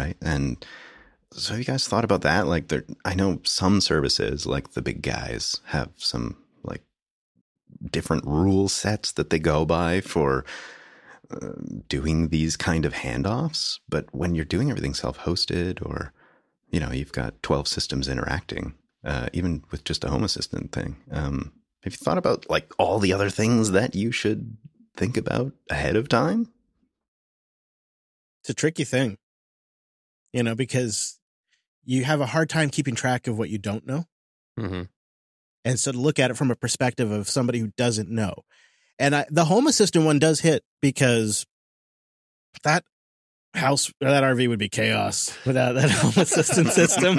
right? And so have you guys thought about that? Like, I know some services, like the big guys, have some like different rule sets that they go by for doing these kind of handoffs. But when you're doing everything self-hosted, or you've got 12 systems interacting, even with just a Home Assistant thing, have you thought about like all the other things that you should think about ahead of time? It's a tricky thing, because you have a hard time keeping track of what you don't know. Mm-hmm. And so to look at it from a perspective of somebody who doesn't know. And the Home Assistant one does hit, because that house or that RV would be chaos without that Home Assistant system.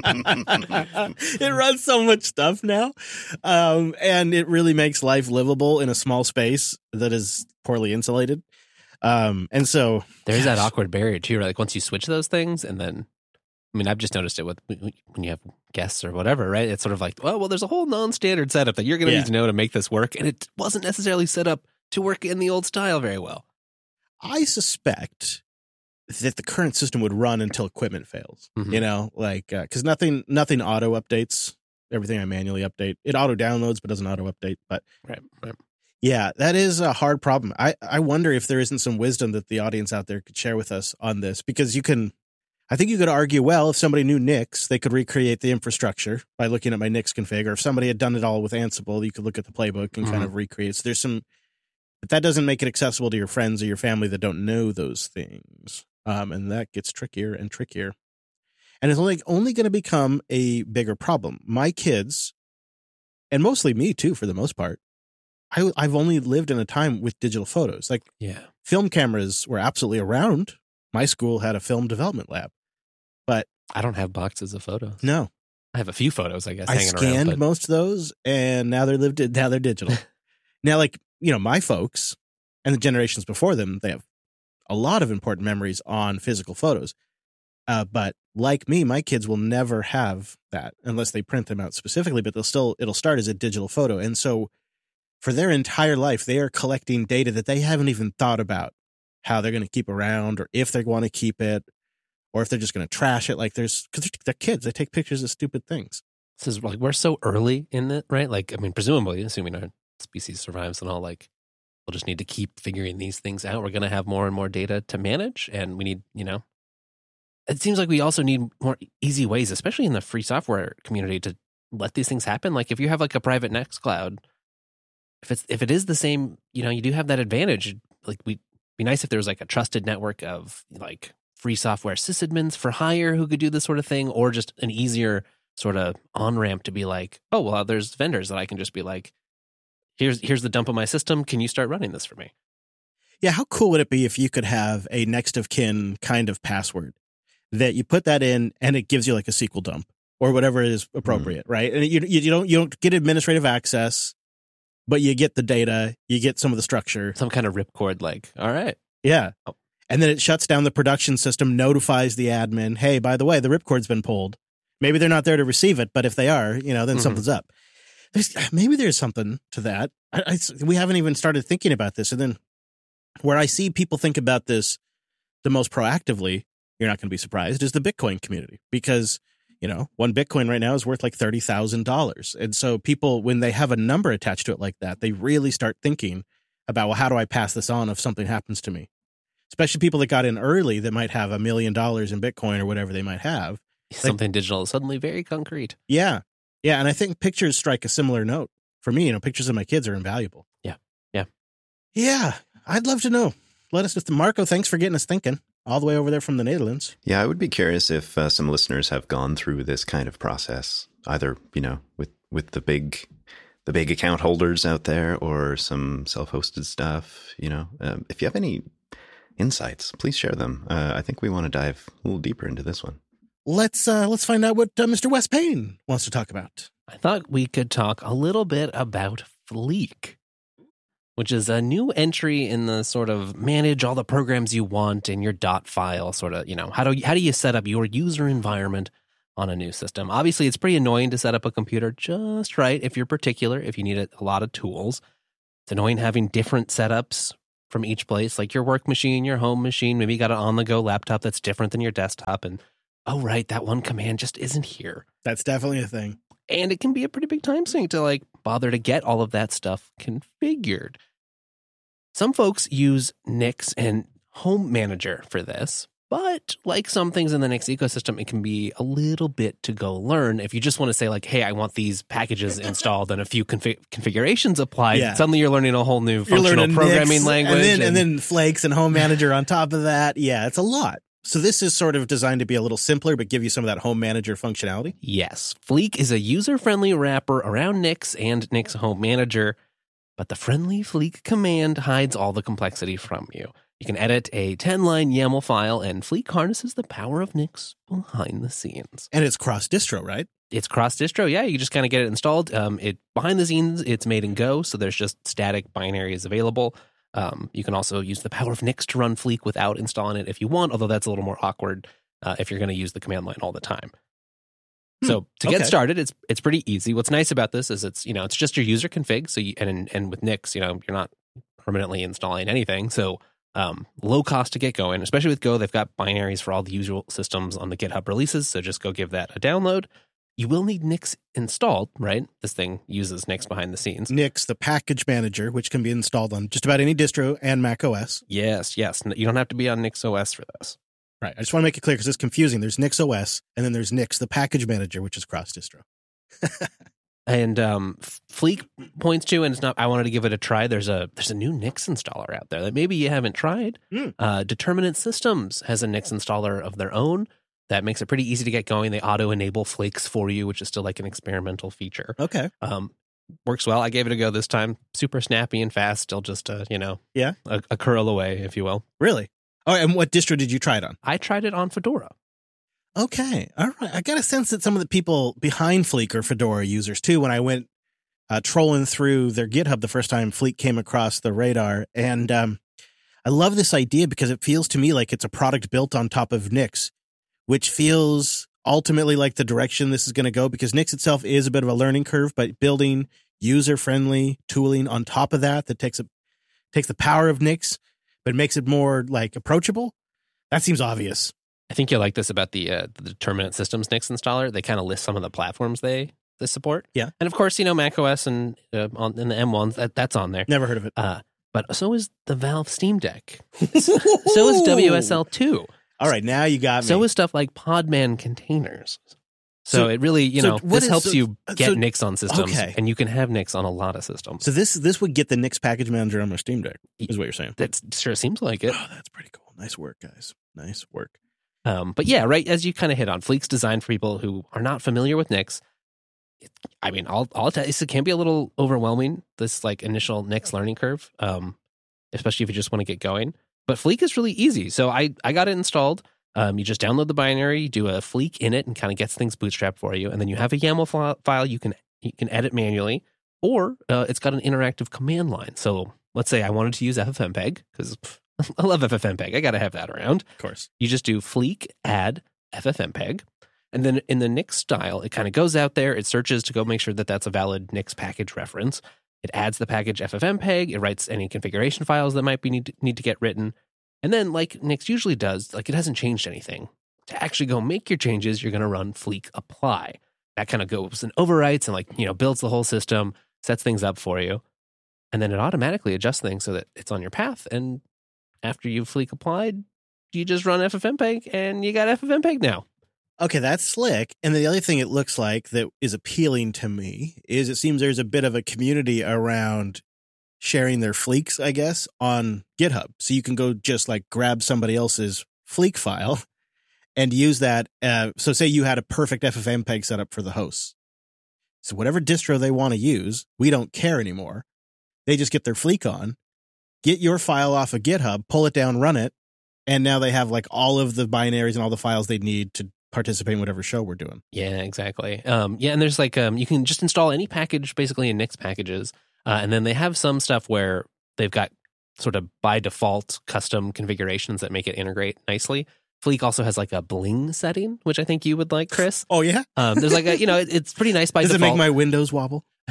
It runs so much stuff now. And it really makes life livable in a small space that is poorly insulated. And so there's that awkward barrier too, right? Like once you switch those things, and then, I mean, I've just noticed it when you have guests or whatever, right? It's sort of like, well, there's a whole non-standard setup that you're going to need to know to make this work. And it wasn't necessarily set up to work in the old style very well. I suspect that the current system would run until equipment fails, because nothing auto updates. Everything I manually update. It auto downloads, but doesn't auto update. But right. Yeah, that is a hard problem. I wonder if there isn't some wisdom that the audience out there could share with us on this, because I think you could argue, well, if somebody knew Nix, they could recreate the infrastructure by looking at my Nix config, or if somebody had done it all with Ansible, you could look at the playbook and kind of recreate. So there's but that doesn't make it accessible to your friends or your family that don't know those things. And that gets trickier and trickier. And it's only going to become a bigger problem. My kids, and mostly me too, for the most part, I've only lived in a time with digital photos. Like, film cameras were absolutely around. My school had a film development lab, but I don't have boxes of photos. No, I have a few photos, I guess. I scanned most of those, and now they're digital. Now, like, my folks and the generations before them, they have a lot of important memories on physical photos. But like me, my kids will never have that unless they print them out specifically, but it'll start as a digital photo. And so for their entire life, they are collecting data that they haven't even thought about how they're going to keep around, or if they want to keep it, or if they're just going to trash it. Like, because they're kids, they take pictures of stupid things. This is like, we're so early in it, right? Like, I mean, presumably, assuming our species survives and all, like, we'll just need to keep figuring these things out. We're going to have more and more data to manage, and we need, it seems like we also need more easy ways, especially in the free software community, to let these things happen. Like, if you have like a private Nextcloud, if it is the same, you do have that advantage. Like, we'd be nice if there was like a trusted network of like free software sysadmins for hire who could do this sort of thing, or just an easier sort of on-ramp to be like, oh, well, there's vendors that I can just be like, here's the dump of my system. Can you start running this for me? Yeah, how cool would it be if you could have a next of kin kind of password that you put that in and it gives you like a SQL dump or whatever is appropriate, right? And you don't get administrative access, but you get the data, you get some of the structure. Some kind of ripcord, like, all right. Yeah. Oh. And then it shuts down the production system, notifies the admin, hey, by the way, the ripcord's been pulled. Maybe they're not there to receive it, but if they are, then something's up. Maybe there's something to that. We haven't even started thinking about this. And then where I see people think about this the most proactively, you're not going to be surprised, is the Bitcoin community. Because, one Bitcoin right now is worth like $30,000. And so people, when they have a number attached to it like that, they really start thinking about, well, how do I pass this on if something happens to me? Especially people that got in early that might have $1 million in Bitcoin or whatever they might have. Something digital is suddenly very concrete. Yeah. Yeah. And I think pictures strike a similar note. For me, pictures of my kids are invaluable. Yeah. Yeah. I'd love to know. Let us know. Marco, thanks for getting us thinking all the way over there from the Netherlands. Yeah, I would be curious if some listeners have gone through this kind of process, either, with the big account holders out there or some self-hosted stuff. If you have any insights, please share them. I think we want to dive a little deeper into this one. Let's find out what Mr. Wes Payne wants to talk about. I thought we could talk a little bit about Fleek, which is a new entry in the sort of manage all the programs you want in your dot file sort of, how do you set up your user environment on a new system? Obviously, it's pretty annoying to set up a computer just right if you're particular, if you need a lot of tools. It's annoying having different setups from each place, like your work machine, your home machine. Maybe you got an on-the-go laptop that's different than your desktop. And, oh, right, that one command just isn't here. That's definitely a thing. And it can be a pretty big time sink to like bother to get all of that stuff configured. Some folks use Nix and Home Manager for this, but like some things in the Nix ecosystem, it can be a little bit to go learn. If you just want to say like, hey, I want these packages installed and a few configurations applied, suddenly you're learning a whole new functional programming Nix, language. And then Flakes and Home Manager on top of that. Yeah, it's a lot. So this is sort of designed to be a little simpler, but give you some of that Home Manager functionality? Yes. Fleek is a user-friendly wrapper around Nix and Nix Home Manager, but the friendly Fleek command hides all the complexity from you. You can edit a 10-line YAML file, and Fleek harnesses the power of Nix behind the scenes. And it's cross-distro, right? It's cross-distro, yeah. You just kind of get it installed. Behind the scenes, it's made in Go, so there's just static binaries available. You can also use the power of Nix to run Fleek without installing it if you want, although that's a little more awkward if you're going to use the command line all the time. So to get started, it's pretty easy. What's nice about this is it's just your user config. So and with Nix, you're not permanently installing anything. So low cost to get going, especially with Go. They've got binaries for all the usual systems on the GitHub releases. So just go give that a download. You will need Nix installed, right? This thing uses Nix behind the scenes. Nix, the package manager, which can be installed on just about any distro and Mac OS. Yes. You don't have to be on Nix OS for this. Right. I just want to make it clear because it's confusing. There's Nix OS, and then there's Nix, the package manager, which is cross-distro. And Fleek points to, and it's not, I wanted to give it a try. There's a new Nix installer out there that maybe you haven't tried. Determinant Systems has a Nix installer of their own that makes it pretty easy to get going. They auto-enable Flakes for you, which is still like an experimental feature. Okay. Works well. I gave it a go this time. Super snappy and fast. Still just, a curl away, if you will. Really? Oh, and what distro did you try it on? I tried it on Fedora. Okay. All right. I got a sense that some of the people behind Fleek are Fedora users too. When I went trolling through their GitHub the first time Fleek came across the radar. And I love this idea because it feels to me like it's a product built on top of Nix, which feels ultimately like the direction this is going to go, because Nix itself is a bit of a learning curve, but building user-friendly tooling on top of that takes the power of Nix, but makes it more like approachable. That seems obvious. I think you'll like this about the Determinant Systems Nix installer. They kind of list some of the platforms they support. Yeah. And of course, Mac OS and the M1s, that's on there. Never heard of it. But so is the Valve Steam Deck. So is WSL2. All right, now you got me. So is stuff like Podman containers. So it really, this helps you get Nix on systems, and you can have Nix on a lot of systems. So this would get the Nix package manager on my Steam Deck, is what you're saying. That sure seems like it. Oh, that's pretty cool. Nice work, guys. Nice work. But yeah, right, as you kind of hit on, Fleek's designed for people who are not familiar with Nix. I'll tell you, it can be a little overwhelming, this like initial Nix learning curve, especially if you just want to get going. But Fleek is really easy. So I got it installed. You just download the binary, you do a Fleek init, and kind of gets things bootstrapped for you. And then you have a YAML file you can edit manually, or it's got an interactive command line. So let's say I wanted to use FFmpeg, because I love FFmpeg. I got to have that around. Of course. You just do Fleek add FFmpeg. And then in the Nix style, it kind of goes out there. It searches to go make sure that that's a valid Nix package reference. It adds the package FFmpeg. It writes any configuration files that might be need to get written. And then, like Nix usually does, like it hasn't changed anything. To actually go make your changes, you're going to run Fleek apply. That kind of goes and overwrites and builds the whole system, sets things up for you. And then it automatically adjusts things so that it's on your path. And after you've Fleek applied, you just run FFmpeg and you got FFmpeg now. Okay, that's slick. And the other thing it looks like that is appealing to me is it seems there's a bit of a community around sharing their Fleeks, I guess, on GitHub. So you can go just like grab somebody else's Fleek file and use that. So say you had a perfect FFmpeg setup for the hosts. So whatever distro they want to use, we don't care anymore. They just get their Fleek on, get your file off of GitHub, pull it down, run it. And now they have like all of the binaries and all the files they need to participate in whatever show we're doing. Yeah, exactly. And there's like, you can just install any package basically in Nix packages. And then they have some stuff where they've got sort of by default custom configurations that make it integrate nicely. Fleek also has like a bling setting, which I think you would like, Chris. Oh, yeah? There's like a, it's pretty nice by default. Does it make my windows wobble?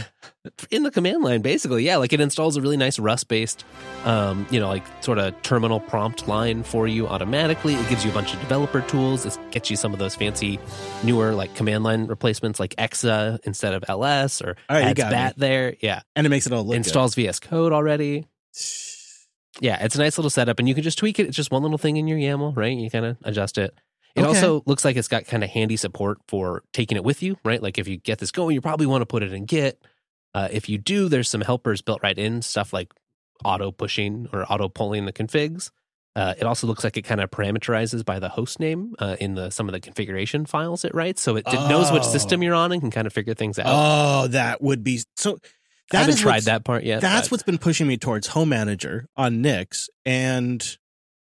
in the command line, basically. Yeah, like it installs a really nice Rust-based, like sort of terminal prompt line for you automatically. It gives you a bunch of developer tools. It gets you some of those fancy, newer like command line replacements like Exa instead of LS, or adds BAT there. Yeah, and it makes it all look installs good. VS Code already. Yeah, it's a nice little setup, and you can just tweak it. It's just one little thing in your YAML, right? You kind of adjust it. It also looks like it's got kind of handy support for taking it with you, right? Like if you get this going, you probably want to put it in Git. If you do, there's some helpers built right in, stuff like auto pushing or auto pulling the configs. It also looks like it kind of parameterizes by the host name in some of the configuration files it writes. So it knows which system you're on and can kind of figure things out. Oh, that would be so. I haven't tried that part yet. That's what's been pushing me towards Home Manager on Nix. And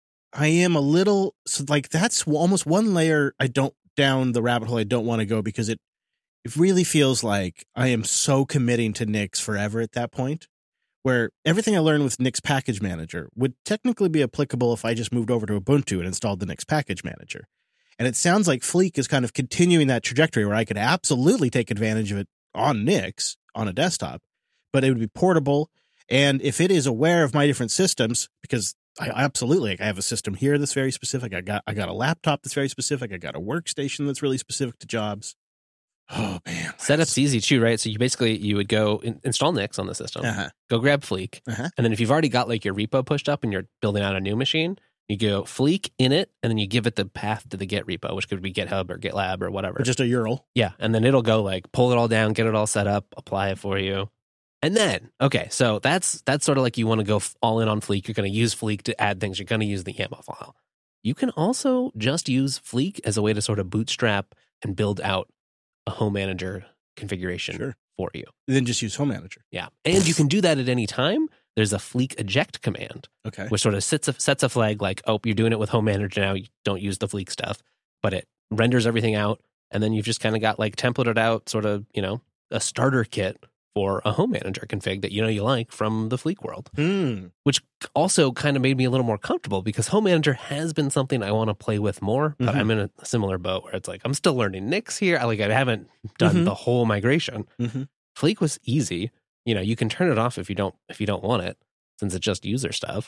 I am a little that's almost one layer down the rabbit hole I don't want to go, because it really feels like I am so committing to Nix forever at that point, where everything I learned with Nix Package Manager would technically be applicable if I just moved over to Ubuntu and installed the Nix Package Manager. And it sounds like Fleek is kind of continuing that trajectory where I could absolutely take advantage of it on Nix on a desktop, but it would be portable. And if it is aware of my different systems, because I have a system here that's very specific. I got a laptop that's very specific. I got a workstation that's really specific to jobs. Oh, man. Setup's easy too, right? So you would go install Nix on the system, go grab Fleek, and then if you've already got like your repo pushed up and you're building out a new machine, you go Fleek in it, and then you give it the path to the Git repo, which could be GitHub or GitLab or whatever. Or just a URL. Yeah, and then it'll go like pull it all down, get it all set up, apply it for you. And then, so that's sort of like you want to go all in on Fleek. You're going to use Fleek to add things. You're going to use the YAML file. You can also just use Fleek as a way to sort of bootstrap and build out a Home Manager configuration for you. Then just use Home Manager. Yeah. And you can do that at any time. There's a Fleek eject command, which sort of sets a flag like, oh, you're doing it with Home Manager now. You don't use the Fleek stuff, but it renders everything out. And then you've just kind of got like templated out sort of, a starter kit for a Home Manager config that you like from the Fleek world, which also kind of made me a little more comfortable, because Home Manager has been something I want to play with more, but I'm in a similar boat where it's like I'm still learning Nix here. I haven't done the whole migration. Fleek was easy. You can turn it off if you don't want it, since it's just user stuff.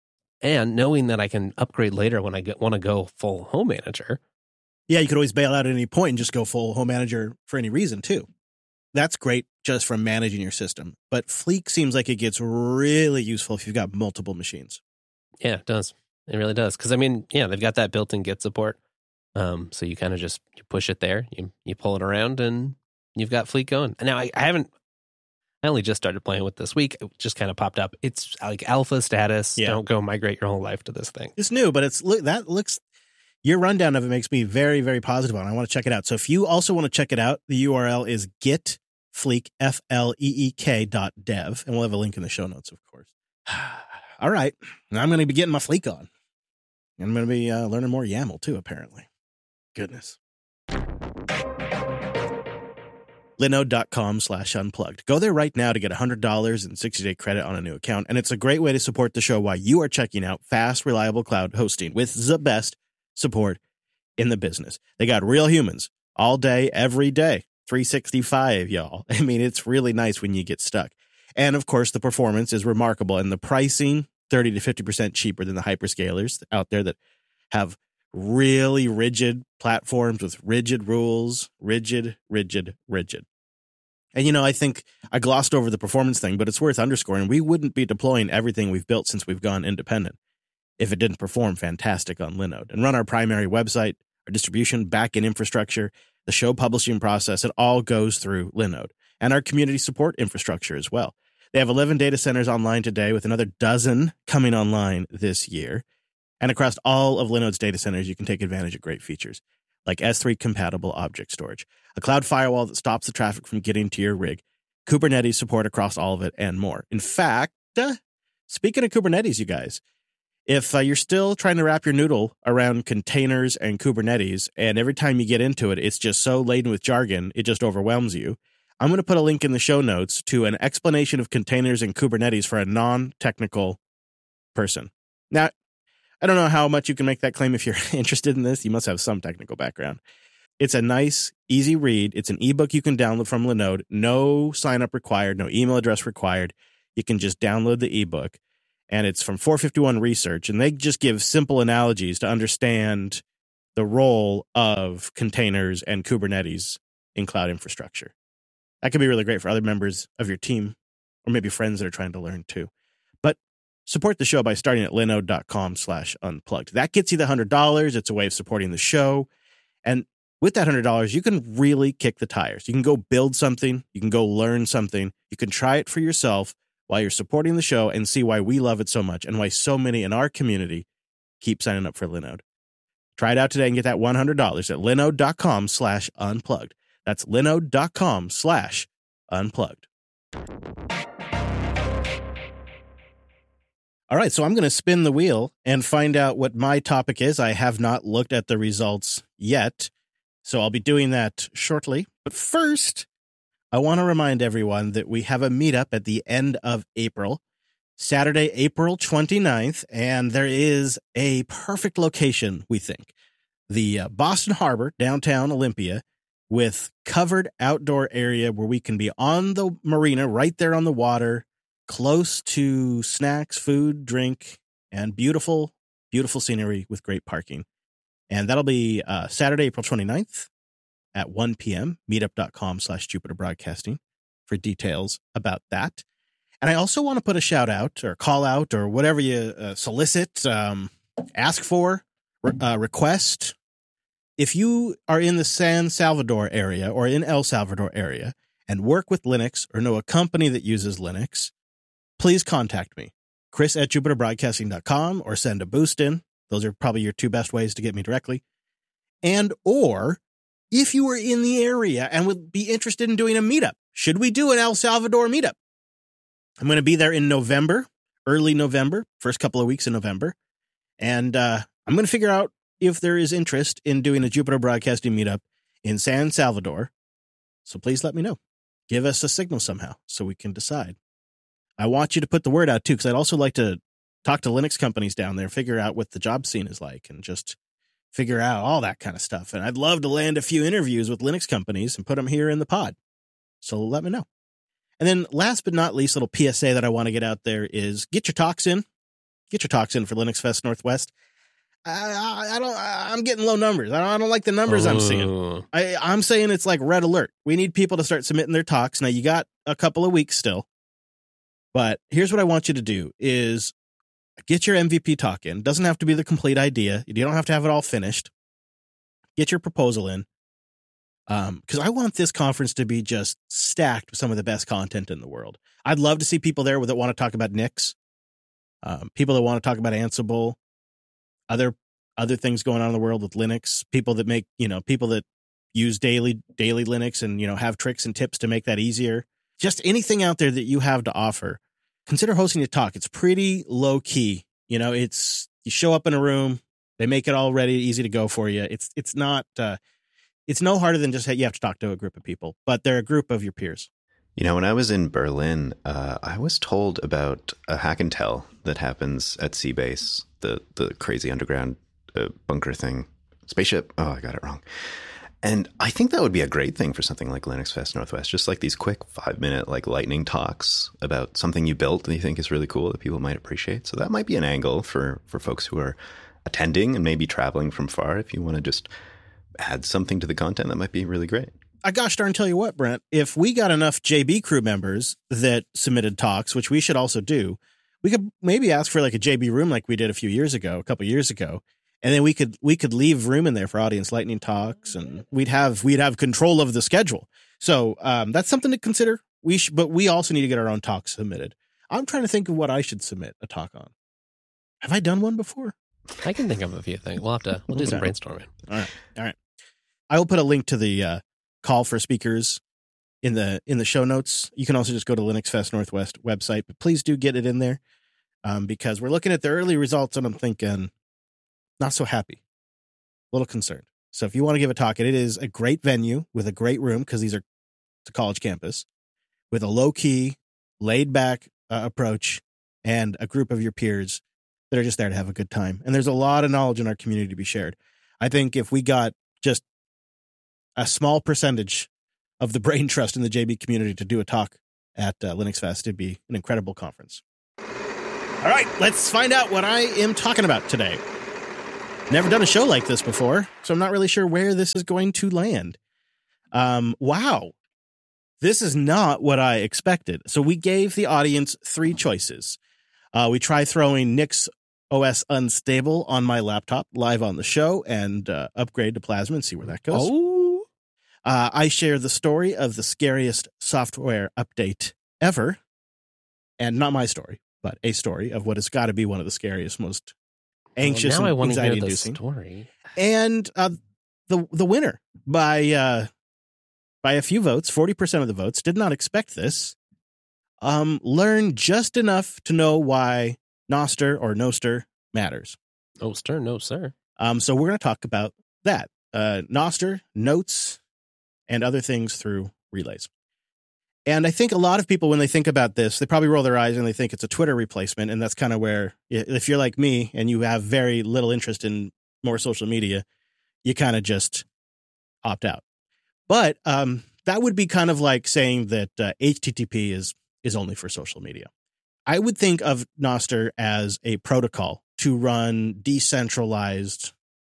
And knowing that I can upgrade later when I want to go full Home Manager. Yeah, you could always bail out at any point and just go full Home Manager for any reason too. That's great just from managing your system. But Fleek seems like it gets really useful if you've got multiple machines. Yeah, it does. It really does. Because, they've got that built-in Git support. So you kind of just you push it there, you pull it around, and you've got Fleek going. And now I only just started playing with this week. It just kind of popped up. It's like alpha status. Yeah. Don't go migrate your whole life to this thing. It's new, but your rundown of it makes me very, very positive on it. I want to check it out. So if you also want to check it out, the URL is gitfleek, FLEEK.dev, and we'll have a link in the show notes, of course. All right. Now I'm going to be getting my Fleek on. I'm going to be learning more YAML too, apparently. Goodness. Linode.com/unplugged. Go there right now to get $100 and 60-day credit on a new account. And it's a great way to support the show while you are checking out fast, reliable cloud hosting with the best support in the business. They got real humans all day, every day, 365, y'all. It's really nice when you get stuck. And of course, the performance is remarkable, and the pricing 30 to 50% cheaper than the hyperscalers out there that have really rigid platforms with rigid rules, rigid. And I think I glossed over the performance thing, but it's worth underscoring. We wouldn't be deploying everything we've built since we've gone independent if it didn't perform fantastic on Linode and run our primary website, our distribution, backend infrastructure, the show publishing process. It all goes through Linode, and our community support infrastructure as well. They have 11 data centers online today, with another dozen coming online this year. And across all of Linode's data centers, you can take advantage of great features like S3 compatible object storage, a cloud firewall that stops the traffic from getting to your rig, Kubernetes support across all of it, and more. In fact, speaking of Kubernetes, you guys, if you're still trying to wrap your noodle around containers and Kubernetes, and every time you get into it, it's just so laden with jargon, it just overwhelms you, I'm going to put a link in the show notes to an explanation of containers and Kubernetes for a non-technical person. Now, I don't know how much you can make that claim if you're interested in this. You must have some technical background. It's a nice, easy read. It's an ebook you can download from Linode. No sign up required, no email address required. You can just download the ebook. And it's from 451 Research. And they just give simple analogies to understand the role of containers and Kubernetes in cloud infrastructure. That could be really great for other members of your team or maybe friends that are trying to learn too. But support the show by starting at linode.com/unplugged. That gets you the $100. It's a way of supporting the show. And with that $100, you can really kick the tires. You can go build something. You can go learn something. You can try it for yourself while you're supporting the show and see why we love it so much and why so many in our community keep signing up for Linode. Try it out today and get that $100 at linode.com/unplugged. That's linode.com/unplugged. All right, so I'm going to spin the wheel and find out what my topic is. I have not looked at the results yet, so I'll be doing that shortly. But first, I want to remind everyone that we have a meetup at the end of April, Saturday, April 29th, and there is a perfect location, we think. The Boston Harbor, downtown Olympia, with covered outdoor area where we can be on the marina, right there on the water, close to snacks, food, drink, and beautiful, beautiful scenery with great parking. And that'll be Saturday, April 29th at 1 p.m., meetup.com/Jupiter Broadcasting for details about that. And I also want to put a shout out or call out or whatever you solicit, ask for, request. If you are in the San Salvador area or in El Salvador area and work with Linux or know a company that uses Linux, please contact me, chris@jupiterbroadcasting.com, or send a boost in. Those are probably your two best ways to get me directly. And or if you are in the area and would be interested in doing a meetup, should we do an El Salvador meetup? I'm going to be there in November, early November, first couple of weeks in November. And I'm going to figure out if there is interest in doing a Jupiter Broadcasting meetup in San Salvador. So please let me know. Give us a signal somehow so we can decide. I want you to put the word out too, because I'd also like to talk to Linux companies down there, figure out what the job scene is like, and just figure out all that kind of stuff. And I'd love to land a few interviews with Linux companies and put them here in the pod. So let me know. And then last but not least, little PSA that I want to get out there is get your talks in. Get your talks in for Linux Fest Northwest. I'm getting low numbers. I don't like the numbers I'm seeing. I'm saying it's like red alert. We need people to start submitting their talks. Now, you got a couple of weeks still. But here's what I want you to do is get your MVP talk in. Doesn't have to be the complete idea. You don't have to have it all finished. Get your proposal in. Because I want this conference to be just stacked with some of the best content in the world. I'd love to see people there that want to talk about Nix, people that want to talk about Ansible, other things going on in the world with Linux, people that make, people that use daily Linux and, have tricks and tips to make that easier. Just anything out there that you have to offer. Consider hosting a talk. It's pretty low key. It's you show up in a room, they make it all ready, easy to go for you. It's not it's no harder than just you have to talk to a group of people, but they're a group of your peers. When I was in Berlin, I was told about a hack and tell that happens at Seabase, the crazy underground bunker thing, spaceship. Oh, I got it wrong. And I think that would be a great thing for something like Linux Fest Northwest, just like these quick 5-minute lightning talks about something you built that you think is really cool that people might appreciate. So that might be an angle for folks who are attending and maybe traveling from far. If you want to just add something to the content, that might be really great. I gosh darn tell you what, Brent, if we got enough JB crew members that submitted talks, which we should also do, we could maybe ask for like a JB room like we did a couple years ago. And then we could leave room in there for audience lightning talks, and we'd have control of the schedule. So that's something to consider. But we also need to get our own talks submitted. I'm trying to think of what I should submit a talk on. Have I done one before? I can think of a few things. We'll do some brainstorming. All right. I will put a link to the call for speakers in the show notes. You can also just go to Linux Fest Northwest website, but please do get it in there because we're looking at the early results, and I'm thinking, not so happy, a little concerned. So if you want to give a talk, and it is a great venue with a great room, because it's a college campus, with a low-key, laid-back approach, and a group of your peers that are just there to have a good time. And there's a lot of knowledge in our community to be shared. I think if we got just a small percentage of the brain trust in the JB community to do a talk at Linux Fest. It'd be an incredible conference. All right, let's find out what I am talking about today. Never done a show like this before, so I'm not really sure where this is going to land. Wow. This is not what I expected. So we gave the audience 3 choices. We try throwing Nix OS Unstable on my laptop live on the show and upgrade to Plasma and see where that goes. Oh, I share the story of the scariest software update ever. And not my story, but a story of what has got to be one of the scariest, most anxious now I and want to hear the anxiety-inducing. story. And the winner by a few votes, 40% of the votes, did not expect this. Learn just enough to know why Nostr or Nostr matters. Nostr, no, sir. So we're going to talk about that. Nostr, notes, and other things through relays. And I think a lot of people, when they think about this, they probably roll their eyes and they think it's a Twitter replacement. And that's kind of where, if you're like me and you have very little interest in more social media, you kind of just opt out. But that would be kind of like saying that HTTP is only for social media. I would think of Nostr as a protocol to run decentralized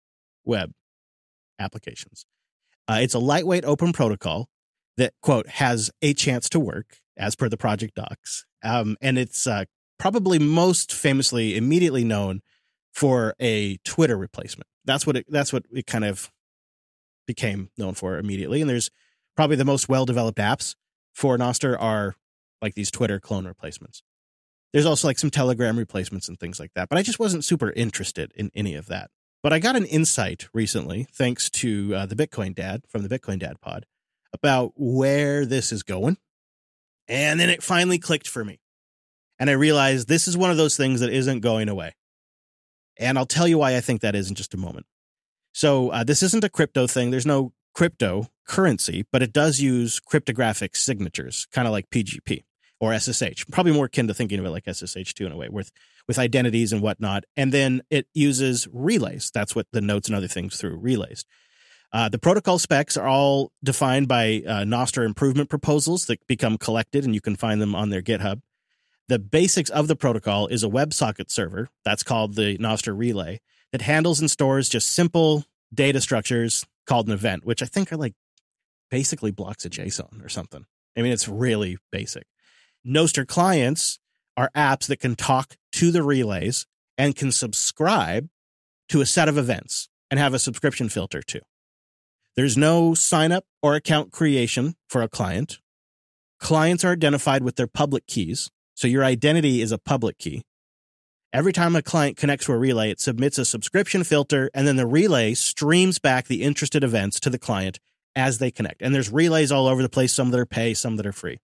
web applications. It's a lightweight open protocol that, quote, has a chance to work as per the project docs. And it's probably most famously immediately known for a Twitter replacement. That's what it kind of became known for immediately. And there's probably the most well-developed apps for Nostr are like these Twitter clone replacements. There's also like some Telegram replacements and things like that. But I just wasn't super interested in any of that. But I got an insight recently, thanks to the Bitcoin Dad from the Bitcoin Dad pod, about where this is going. And then it finally clicked for me. And I realized this is one of those things that isn't going away. And I'll tell you why I think that is in just a moment. So this isn't a crypto thing. There's no cryptocurrency, but it does use cryptographic signatures, kind of like PGP or SSH. Probably more akin to thinking of it like SSH2 in a way, with identities and whatnot. And then it uses relays. That's what the notes and other things through relays. The protocol specs are all defined by Nostr improvement proposals that become collected, and you can find them on their GitHub. The basics of the protocol is a WebSocket server, that's called the Nostr relay, that handles and stores just simple data structures called an event, which I think are like basically blocks of JSON or something. I mean, it's really basic. Nostr clients are apps that can talk to the relays and can subscribe to a set of events and have a subscription filter too. There's no sign up or account creation for a client. Clients are identified with their public keys. So your identity is a public key. Every time a client connects to a relay, it submits a subscription filter, and then the relay streams back the interested events to the client as they connect. And there's relays all over the place, some that are pay, some that are free.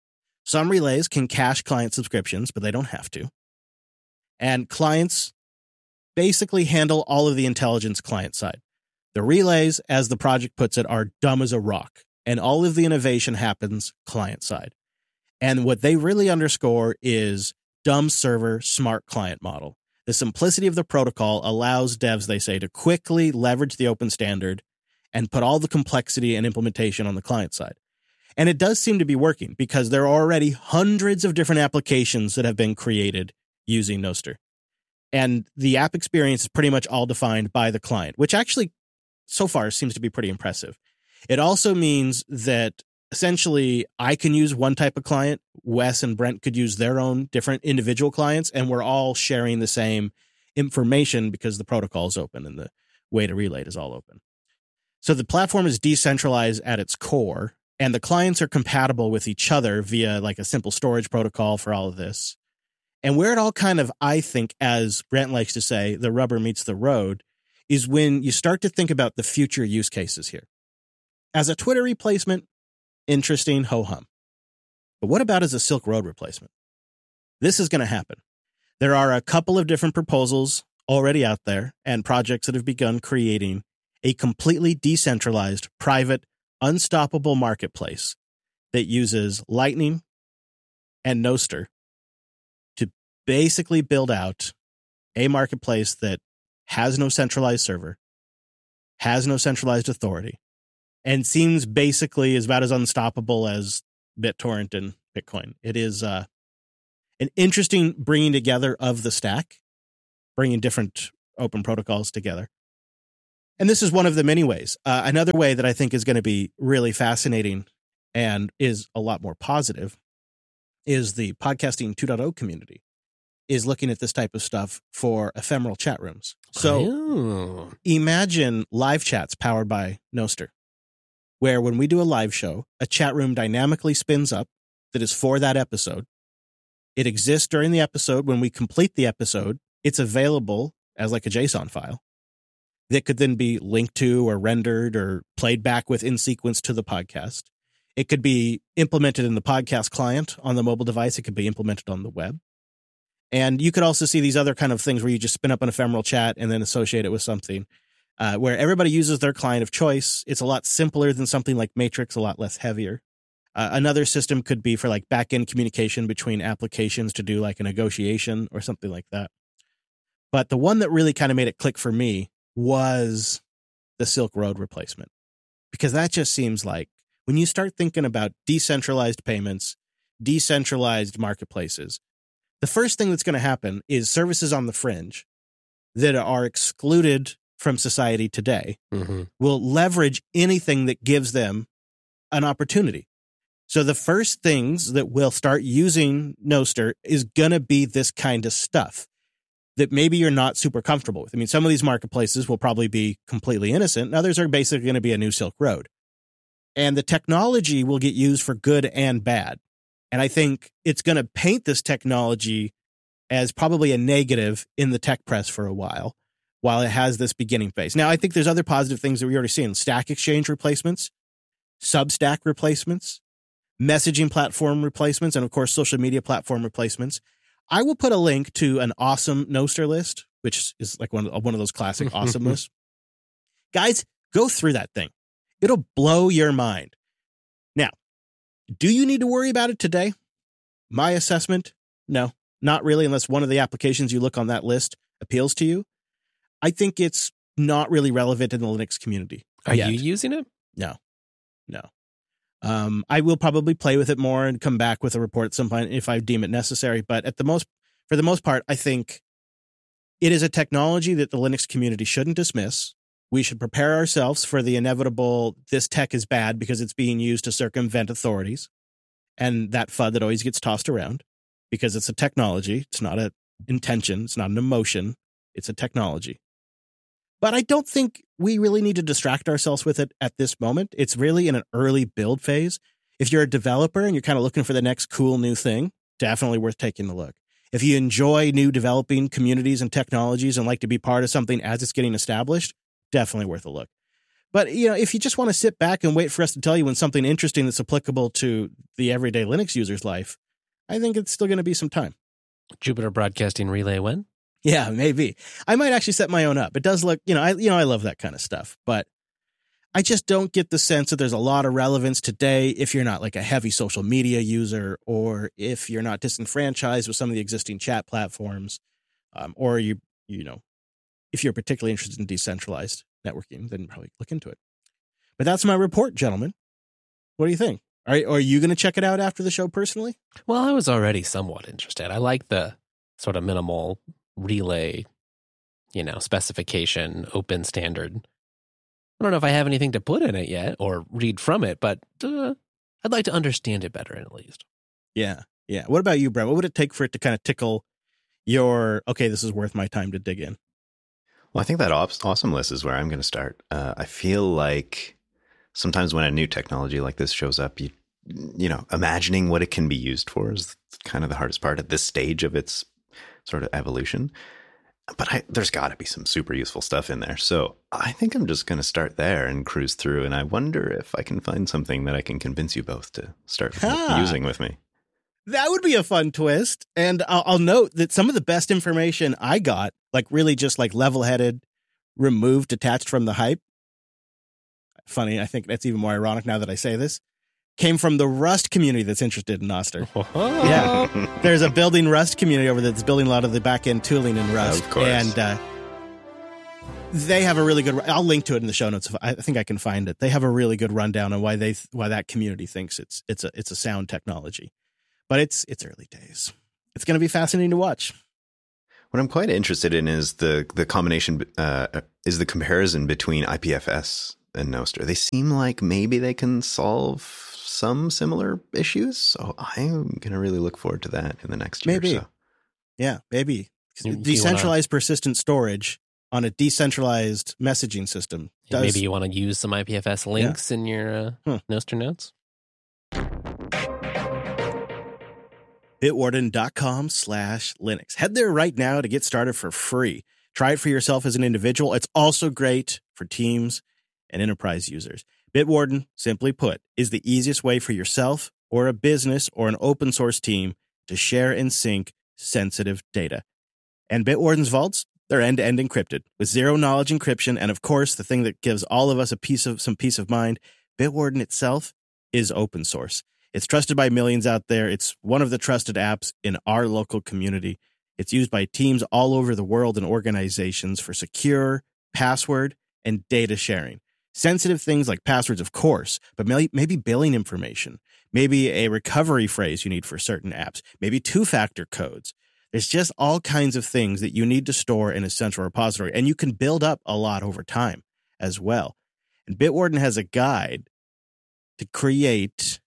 Some relays can cache client subscriptions, but they don't have to. And clients basically handle all of the intelligence client side. The relays, as the project puts it, are dumb as a rock, and all of the innovation happens client side. And what they really underscore is dumb server, smart client model. The simplicity of the protocol allows devs, they say, to quickly leverage the open standard and put all the complexity and implementation on the client side. And it does seem to be working because there are already hundreds of different applications that have been created using Nostr. And the app experience is pretty much all defined by the client, which actually so far seems to be pretty impressive. It also means that essentially I can use one type of client, Wes and Brent could use their own different individual clients, and we're all sharing the same information because the protocol is open and the way to relay it is all open. So the platform is decentralized at its core, and the clients are compatible with each other via like a simple storage protocol for all of this. And where it all kind of, I think, as Brent likes to say, the rubber meets the road, is when you start to think about the future use cases here. As a Twitter replacement, interesting, ho-hum. But what about as a Silk Road replacement? This is going to happen. There are a couple of different proposals already out there and projects that have begun creating a completely decentralized, private, unstoppable marketplace that uses Lightning and Nostr to basically build out a marketplace that has no centralized server, has no centralized authority, and seems basically about as unstoppable as BitTorrent and Bitcoin. It is an interesting bringing together of the stack, bringing different open protocols together. And this is one of the many ways. Another way that I think is going to be really fascinating and is a lot more positive is the Podcasting 2.0 community is looking at this type of stuff for ephemeral chat rooms. So imagine live chats powered by Nostr, where when we do a live show, a chat room dynamically spins up that is for that episode. It exists during the episode. When we complete the episode, it's available as like a JSON file that could then be linked to or rendered or played back with in sequence to the podcast. It could be implemented in the podcast client on the mobile device. It could be implemented on the web. And you could also see these other kind of things where you just spin up an ephemeral chat and then associate it with something where everybody uses their client of choice. It's a lot simpler than something like Matrix, a lot less heavier. Another system could be for like back-end communication between applications to do like a negotiation or something like that. But the one that really kind of made it click for me was the Silk Road replacement, because that just seems like when you start thinking about decentralized payments, decentralized marketplaces, the first thing that's going to happen is services on the fringe that are excluded from society today will leverage anything that gives them an opportunity. So the first things that will start using Nostr is going to be this kind of stuff that maybe you're not super comfortable with. I mean, some of these marketplaces will probably be completely innocent, and others are basically going to be a new Silk Road. And the technology will get used for good and bad. And I think it's going to paint this technology as probably a negative in the tech press for a while it has this beginning phase. Now, I think there's other positive things that we already see in Stack Exchange replacements, Substack replacements, messaging platform replacements, and of course, social media platform replacements. I will put a link to an awesome Nostr list, which is like one of those classic awesome lists. Guys, go through that thing. It'll blow your mind. Now, do you need to worry about it today? My assessment, no, not really, unless one of the applications you look on that list appeals to you. I think it's not really relevant in the Linux community. Are you using it? No. I will probably play with it more and come back with a report at some point if I deem it necessary. But for the most part, I think it is a technology that the Linux community shouldn't dismiss. We should prepare ourselves for the inevitable, this tech is bad because it's being used to circumvent authorities. And that FUD that always gets tossed around because it's a technology. It's not an intention. It's not an emotion. It's a technology. But I don't think we really need to distract ourselves with it at this moment. It's really in an early build phase. If you're a developer and you're kind of looking for the next cool new thing, definitely worth taking a look. If you enjoy new developing communities and technologies and like to be part of something as it's getting established, definitely worth a look. But, if you just want to sit back and wait for us to tell you when something interesting that's applicable to the everyday Linux user's life, I think it's still going to be some time. Jupiter Broadcasting Relay when? Yeah, maybe. I might actually set my own up. It does look, I love that kind of stuff, but I just don't get the sense that there's a lot of relevance today if you're not like a heavy social media user, or if you're not disenfranchised with some of the existing chat platforms, or if you're particularly interested in decentralized networking, then probably look into it. But that's my report, gentlemen. What do you think? Are you going to check it out after the show personally? Well, I was already somewhat interested. I like the sort of minimal relay, specification, open standard. I don't know if I have anything to put in it yet or read from it, but I'd like to understand it better at least. Yeah. What about you, Brett? What would it take for it to kind of tickle your, okay, this is worth my time to dig in? Well, I think that awesome list is where I'm going to start. I feel like sometimes when a new technology like this shows up, imagining what it can be used for is kind of the hardest part at this stage of its sort of evolution. But there's got to be some super useful stuff in there. So I think I'm just going to start there and cruise through. And I wonder if I can find something that I can convince you both to start using with me. That would be a fun twist. And I'll note that some of the best information I got, like really just like level-headed, removed, detached from the hype. Funny, I think that's even more ironic now that I say this. Came from the Rust community that's interested in Nostr. Yeah. There's a building Rust community over there that's building a lot of the back-end tooling in Rust. Of course. And They have a really good. I'll link to it in the show notes. I think I can find it. They have a really good rundown on why that community thinks it's a sound technology, but it's early days. It's going to be fascinating to watch. What I'm quite interested in is the combination, is the comparison between IPFS and Nostr. They seem like maybe they can solve some similar issues. So I'm going to really look forward to that in the next year. Maybe. Or so. Yeah, maybe. Decentralized persistent storage on a decentralized messaging system. Maybe you want to use some IPFS links in your Nostr notes. Bitwarden.com/Linux. Head there right now to get started for free. Try it for yourself as an individual. It's also great for teams and enterprise users. Bitwarden, simply put, is the easiest way for yourself or a business or an open source team to share and sync sensitive data. And Bitwarden's vaults, they're end-to-end encrypted with zero-knowledge encryption. And of course, the thing that gives all of us some peace of mind, Bitwarden itself is open source. It's trusted by millions out there. It's one of the trusted apps in our local community. It's used by teams all over the world and organizations for secure password and data sharing. Sensitive things like passwords, of course, but maybe billing information, maybe a recovery phrase you need for certain apps, maybe two-factor codes. There's just all kinds of things that you need to store in a central repository, and you can build up a lot over time as well. And Bitwarden has a guide to create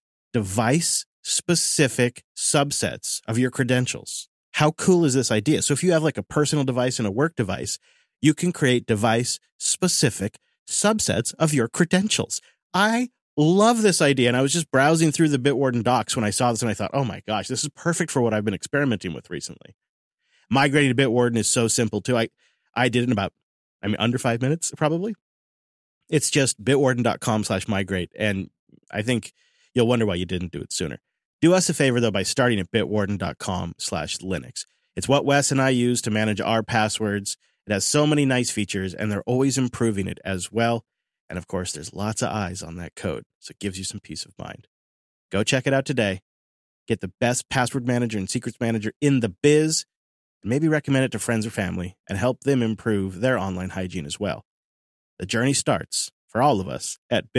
device-specific subsets of your credentials. How cool is this idea? So if you have like a personal device and a work device, you can create device-specific subsets of your credentials. I love this idea. And I was just browsing through the Bitwarden docs when I saw this, and I thought, oh my gosh, this is perfect for what I've been experimenting with recently. Migrating to Bitwarden is so simple too. I did it in about, under 5 minutes, probably. It's just bitwarden.com/migrate. And I think you'll wonder why you didn't do it sooner. Do us a favor, though, by starting at bitwarden.com/Linux. It's what Wes and I use to manage our passwords. It has so many nice features, and they're always improving it as well. And of course, there's lots of eyes on that code, so it gives you some peace of mind. Go check it out today. Get the best password manager and secrets manager in the biz, and maybe recommend it to friends or family and help them improve their online hygiene as well. The journey starts for all of us at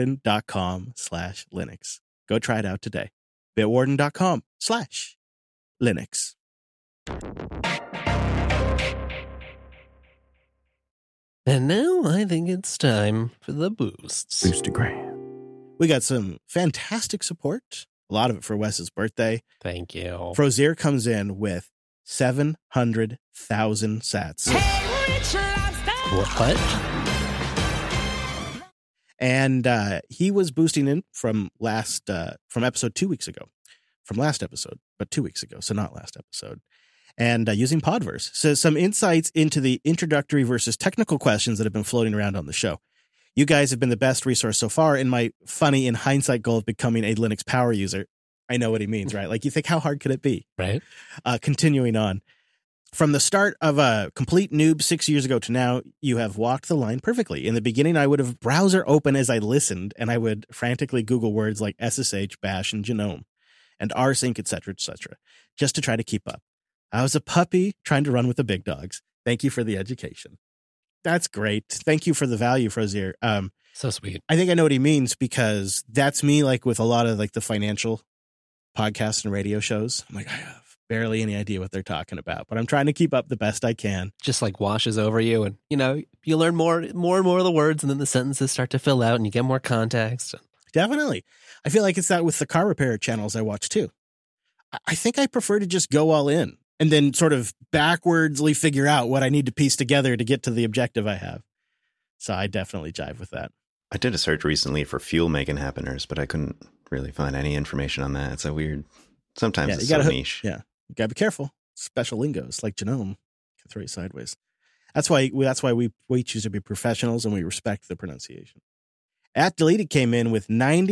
bitwarden.com/Linux. Go try it out today. bitwarden.com/Linux. And now I think it's time for the boosts. Boostagram. We got some fantastic support. A lot of it for Wes's birthday. Thank you. Frozier comes in with 700,000 sats. What? And he was boosting in from episode 2 weeks ago. From last episode, but 2 weeks ago, so not last episode. And using Podverse. So some insights into the introductory versus technical questions that have been floating around on the show. You guys have been the best resource so far in my funny, in hindsight, goal of becoming a Linux power user. I know what he means, right? Like, you think, how hard could it be? Right. Continuing on. From the start of a complete noob 6 years ago to now, you have walked the line perfectly. In the beginning, I would have browser open as I listened, and I would frantically Google words like SSH, bash, and GNOME, and rsync, etc., just to try to keep up. I was a puppy trying to run with the big dogs. Thank you for the education. That's great. Thank you for the value, Frozier. So sweet. I think I know what he means, because that's me, like with a lot of like the financial podcasts and radio shows. I'm like, I have barely any idea what they're talking about, but I'm trying to keep up the best I can. Just like washes over you, and you learn more and more of the words, and then the sentences start to fill out and you get more context. Definitely. I feel like it's that with the car repair channels I watch too. I think I prefer to just go all in and then sort of backwardsly figure out what I need to piece together to get to the objective I have. So I definitely jive with that. I did a search recently for fuel making happeners, but I couldn't really find any information on that. It's a weird, sometimes it's so niche. Yeah, you gotta be careful. Special lingos like GNOME can throw you sideways. That's why we choose to be professionals, and we respect the pronunciation. @Deleted came in with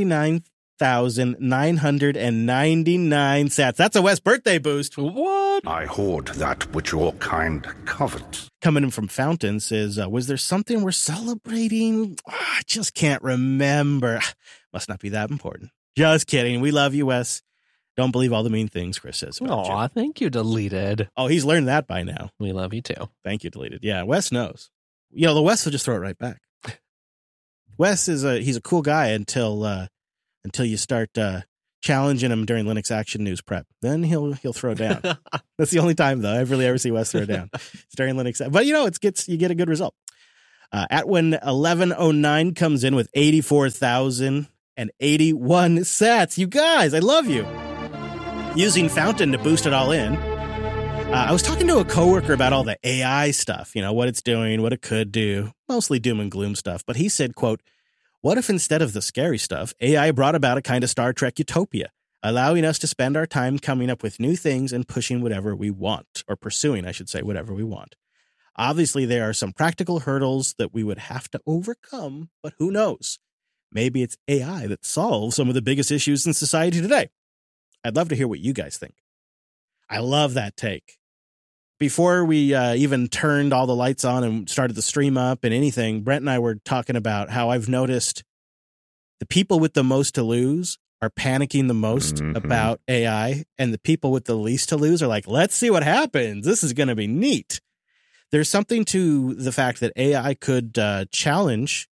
99,999 sats. That's a West birthday boost. What? I hoard that which your kind covet. Coming in from Fountain says, was there something we're celebrating? I just can't remember. Must not be that important. Just kidding. We love you, Wes. Don't believe all the mean things Chris says about Aw, you. thank you, Deleted. Oh, he's learned that by now. We love you too. Thank you, Deleted. Yeah, Wes knows. the West will just throw it right back. Wes he's a cool guy until you start challenging him during Linux Action News prep. Then he'll throw down. That's the only time, though, I've really ever seen Wes throw down. It's during Linux. But, you get a good result. Atwin1109 comes in with 84,081 sats. You guys, I love you. Using Fountain to boost it all in. I was talking to a coworker about all the AI stuff, what it's doing, what it could do, mostly doom and gloom stuff. But he said, quote, "What if instead of the scary stuff, AI brought about a kind of Star Trek utopia, allowing us to spend our time coming up with new things and pushing whatever we want, or pursuing, I should say, whatever we want. Obviously, there are some practical hurdles that we would have to overcome, but who knows? Maybe it's AI that solves some of the biggest issues in society today." I'd love to hear what you guys think. I love that take. Before we even turned all the lights on and started the stream up and anything, Brent and I were talking about how I've noticed the people with the most to lose are panicking the most about AI, and the people with the least to lose are like, let's see what happens. This is going to be neat. There's something to the fact that AI could challenge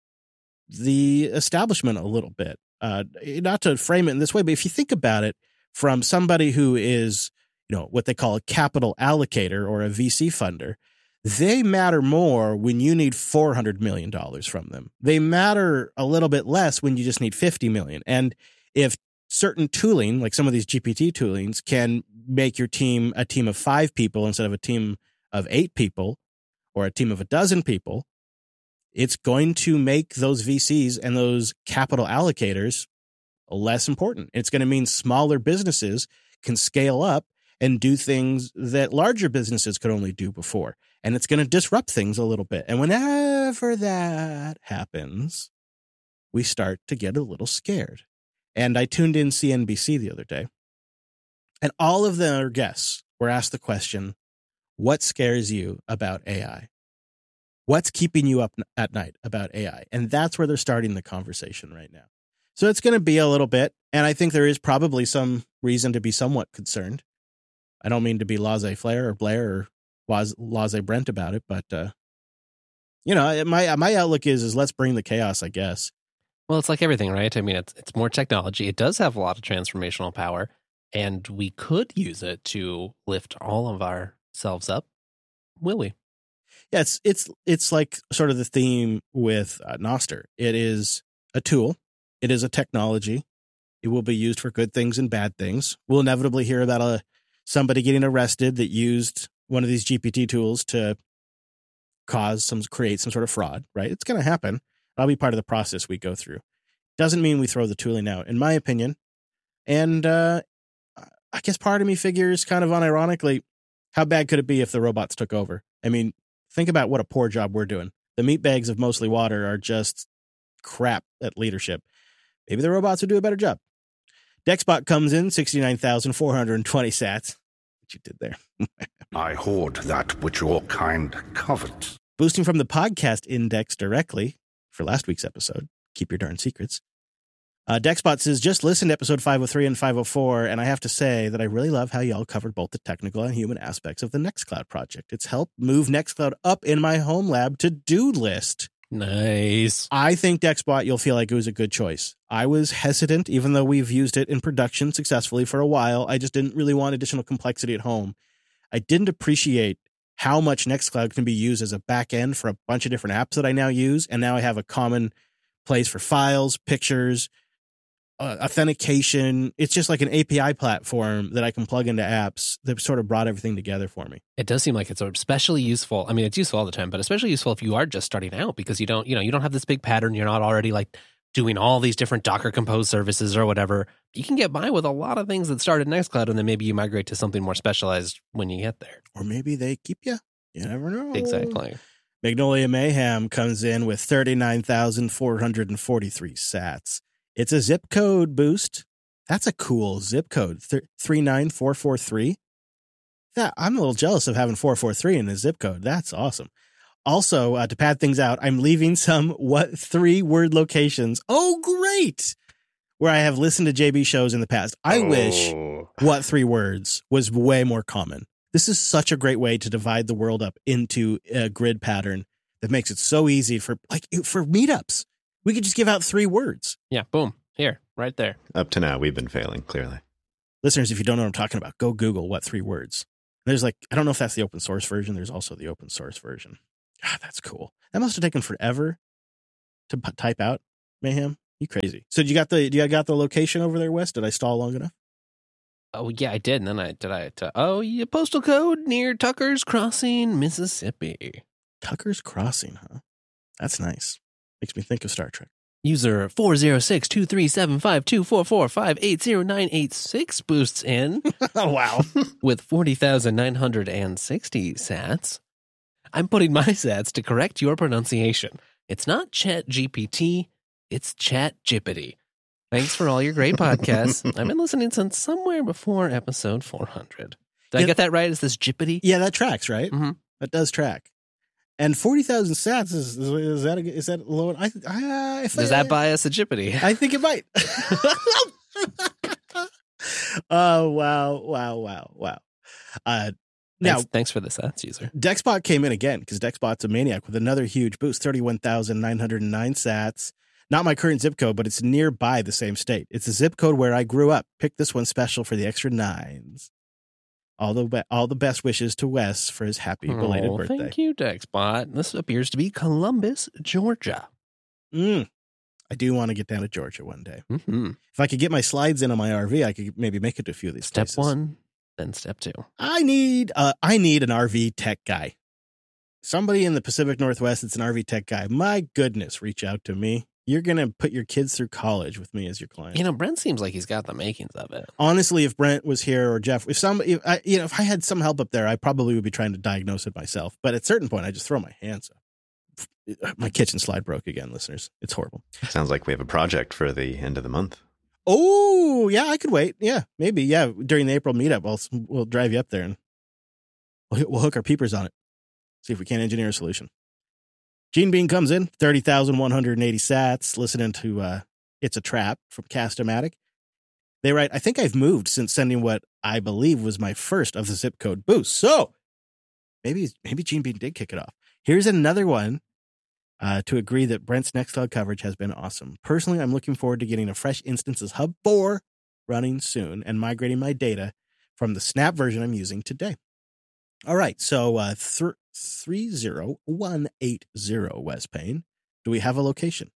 the establishment a little bit. Not to frame it in this way, but if you think about it from somebody who is, what they call a capital allocator or a VC funder, they matter more when you need $400 million from them. They matter a little bit less when you just need $50 million. And if certain tooling, like some of these GPT toolings, can make your team a team of 5 people instead of a team of 8 people or a team of 12 people, it's going to make those VCs and those capital allocators less important. It's going to mean smaller businesses can scale up and do things that larger businesses could only do before. And it's going to disrupt things a little bit. And whenever that happens, we start to get a little scared. And I tuned in CNBC the other day, and all of their guests were asked the question, what scares you about AI? What's keeping you up at night about AI? And that's where they're starting the conversation right now. So it's going to be a little bit, and I think there is probably some reason to be somewhat concerned. I don't mean to be laissez-faire or Blair or laissez-Brent about it, but, my outlook is let's bring the chaos, I guess. Well, it's like everything, right? I mean, it's more technology. It does have a lot of transformational power, and we could use it to lift all of ourselves up. Will we? Yeah, it's like sort of the theme with Nostr. It is a tool. It is a technology. It will be used for good things and bad things. We'll inevitably hear about somebody getting arrested that used one of these GPT tools to create some sort of fraud, right? It's going to happen. That'll be part of the process we go through. Doesn't mean we throw the tooling out, in my opinion. And I guess part of me figures kind of unironically, how bad could it be if the robots took over? I mean, think about what a poor job we're doing. The meatbags of Mostly Water are just crap at leadership. Maybe the robots would do a better job. Dexbot comes in, 69,420 sats. What you did there. I hoard that which your kind covets. Boosting from the podcast index directly for last week's episode. Keep your darn secrets. Dexbot says, just listened to episode 503 and 504, and I have to say that I really love how y'all covered both the technical and human aspects of the Nextcloud project. It's helped move Nextcloud up in my home lab to-do list. Nice. I think Dexbot, you'll feel like it was a good choice. I was hesitant, even though we've used it in production successfully for a while. I just didn't really want additional complexity at home. I didn't appreciate how much Nextcloud can be used as a back end for a bunch of different apps that I now use. And now I have a common place for files, pictures, authentication. It's just like an API platform that I can plug into apps that sort of brought everything together for me. It does seem like it's especially useful. I mean, it's useful all the time, but especially useful if you are just starting out, because you don't have this big pattern. You're not already like doing all these different Docker Compose services or whatever. You can get by with a lot of things that started Nextcloud, and then maybe you migrate to something more specialized when you get there. Or maybe they keep you. You never know. Exactly. Magnolia Mayhem comes in with 39,443 sats. It's a zip code boost. That's a cool zip code. 39443. I'm a little jealous of having 443 in the zip code. That's awesome. Also, to pad things out, I'm leaving some 3-word locations. Oh, great! Where I have listened to JB shows in the past. I wish what 3 words was way more common. This is such a great way to divide the world up into a grid pattern that makes it so easy for meetups. We could just give out 3 words. Yeah, boom. Here, right there. Up to now, we've been failing, clearly. Listeners, if you don't know what I'm talking about, go Google what 3 words. There's I don't know if that's the open source version. There's also the open source version. God, that's cool. That must have taken forever to type out, Mayhem. You crazy. So you got the location over there, Wes? Did I stall long enough? Oh, yeah, I did. And then postal code near Tucker's Crossing, Mississippi. Tucker's Crossing, huh? That's nice. Makes me think of Star Trek. User 406-2375244580986 boosts in. Oh, wow. With 40,960 sats. I'm putting my sats to correct your pronunciation. It's not Chat GPT, it's Chat Jippity. Thanks for all your great podcasts. I've been listening since somewhere before episode 400. Did I get that right? Is this Jippity? Yeah, that tracks, right? Mm-hmm. That does track. And 40,000 sats is that low? Does that buy us a Jippity? I think it might. Oh, wow. Now, Thanks for the sats, user. Dexbot came in again because Dexbot's a maniac with another huge boost, 31,909 sats. Not my current zip code, but it's nearby the same state. It's a zip code where I grew up. Pick this one special for the extra 9s. All the best wishes to Wes for his happy belated birthday. Thank you, Dexbot. This appears to be Columbus, Georgia. I do want to get down to Georgia one day. Mm-hmm. If I could get my slides in on my RV, I could maybe make it to a few of these Step places. 1, then step 2. I need an RV tech guy. Somebody in the Pacific Northwest that's an RV tech guy. My goodness, reach out to me. You're going to put your kids through college with me as your client. Brent seems like he's got the makings of it. Honestly, if Brent was here or Jeff, if I had some help up there, I probably would be trying to diagnose it myself. But at a certain point, I just throw my hands up. My kitchen slide broke again, listeners. It's horrible. Sounds like we have a project for the end of the month. Oh, yeah, I could wait. Yeah, maybe. Yeah, during the April meetup, we'll drive you up there and we'll hook our peepers on it. See if we can't engineer a solution. Gene Bean comes in, 30,180 sats, listening to It's a Trap from Cast-O-Matic. They write, I think I've moved since sending what I believe was my first of the zip code boost. So maybe Gene Bean did kick it off. Here's another one to agree that Brent's Nextcloud coverage has been awesome. Personally, I'm looking forward to getting a fresh Instances Hub 4 running soon and migrating my data from the Snap version I'm using today. All right, so 30180 West Payne. Do we have a location?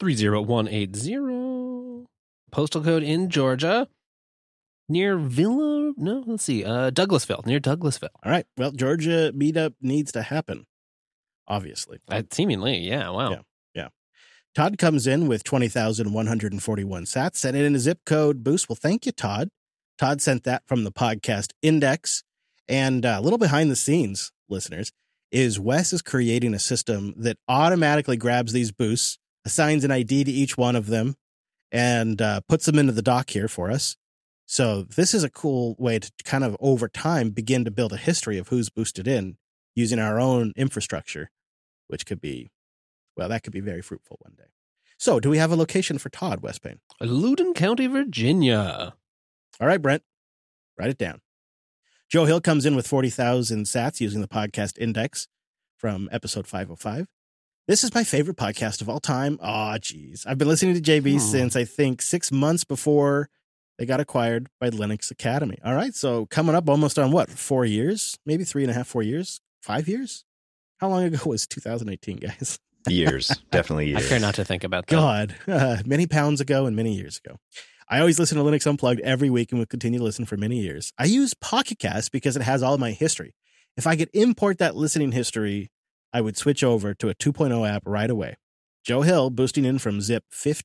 30180. Postal code in Georgia. Near Douglasville. Near Douglasville. All right, well, Georgia meetup needs to happen, obviously. Seemingly, yeah, wow. Yeah. Todd comes in with 20,141 sats, sent in a zip code boost. Well, thank you, Todd. Todd sent that from the podcast index. And a little behind the scenes, listeners, is Wes is creating a system that automatically grabs these boosts, assigns an ID to each one of them, and puts them into the doc here for us. So this is a cool way to kind of over time begin to build a history of who's boosted in using our own infrastructure, which could be, well, that could be very fruitful one day. So do we have a location for Todd, West Payne? Loudoun County, Virginia. All right, Brent, write it down. Joe Hill comes in with 40,000 sats using the podcast index from episode 505. This is my favorite podcast of all time. Oh, geez. I've been listening to JB since, I think, 6 months before they got acquired by Linux Academy. All right, so coming up almost on what, 4 years? Maybe 3.5, 4 years? 5 years? How long ago was 2018, guys? Years. Definitely years. I care not to think about that. God, many pounds ago and many years ago. I always listen to Linux Unplugged every week and will continue to listen for many years. I use Pocket Cast because it has all of my history. If I could import that listening history, I would switch over to a 2.0 app right away. Joe Hill boosting in from zip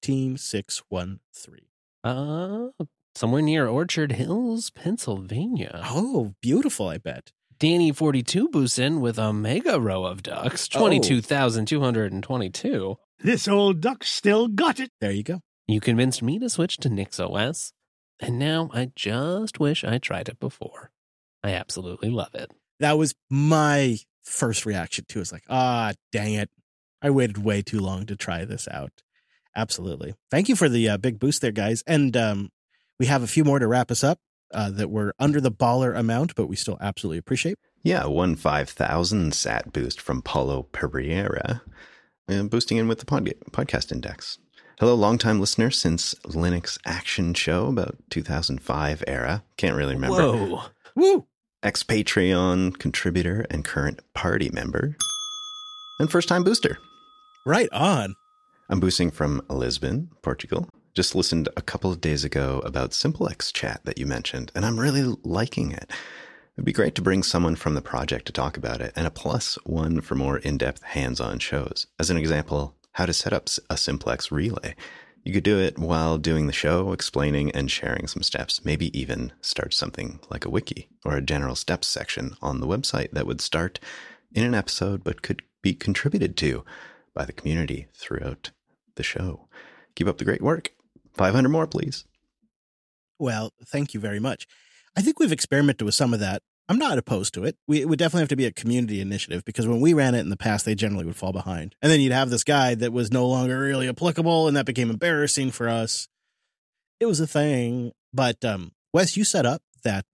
15613. Somewhere near Orchard Hills, Pennsylvania. Oh, beautiful, I bet. Danny42 boosts in with a mega row of ducks, 22,222. This old duck still got it. There you go. You convinced me to switch to NixOS, and now I just wish I tried it before. I absolutely love it. That was my first reaction to it. It's like, dang it. I waited way too long to try this out. Absolutely. Thank you for the big boost there, guys. And we have a few more to wrap us up that were under the baller amount, but we still absolutely appreciate. Yeah, one 5,000 sat boost from Paulo Pereira, boosting in with the podcast index. Hello, longtime listener since Linux Action Show, about 2005 era. Can't really remember. Whoa. Woo! Ex-Patreon contributor and current party member. And first-time booster. Right on. I'm boosting from Lisbon, Portugal. Just listened a couple of days ago about SimpleX chat that you mentioned, and I'm really liking it. It'd be great to bring someone from the project to talk about it, and a +1 for more in-depth hands-on shows. As an example, how to set up a SimpleX relay. You could do it while doing the show, explaining and sharing some steps, maybe even start something like a wiki or a general steps section on the website that would start in an episode but could be contributed to by the community throughout the show. Keep up the great work. 500 more, please. Well, thank you very much. I think we've experimented with some of that. I'm not opposed to it. It would definitely have to be a community initiative because when we ran it in the past, they generally would fall behind. And then you'd have this guide that was no longer really applicable, and that became embarrassing for us. It was a thing. But Wes, you set up that